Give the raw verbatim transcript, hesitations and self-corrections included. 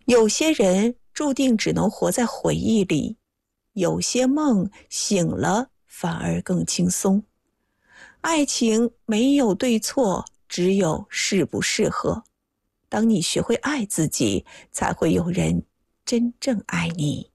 有些人注定只能活在回忆里，有些梦醒了反而更轻松。爱情没有对错，只有适不适合。当你学会爱自己，才会有人真正爱你。